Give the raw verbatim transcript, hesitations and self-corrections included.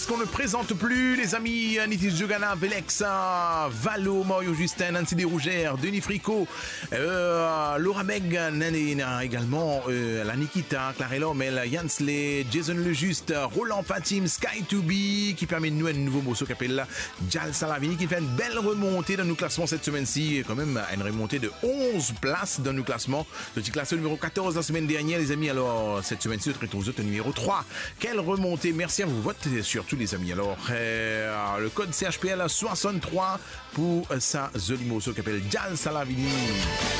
Qu'on ne présente plus, les amis, Nitis Jogana, Velex, Valo, Mario Justin, Nancy Desrougères, Denis Fricot, euh, Laura Meg, Nanina également, euh, la Nikita, Clarella Homel, Yansley, Jason Lejuste, Roland Fatim, Sky to Be, qui permet de nous un nouveau morceau qui s'appelle Jal Salavini, qui fait une belle remontée dans nos classements cette semaine-ci, quand même une remontée de onze places dans nos classements. Le petit classé numéro quatorze la semaine dernière, les amis, alors cette semaine-ci, on est aux autres numéro trois. Quelle remontée, merci à vous, vote surtout les amis. Alors, euh, le code C H P L soixante-trois pour sa Zolimoso qui s'appelle Jal Salavini.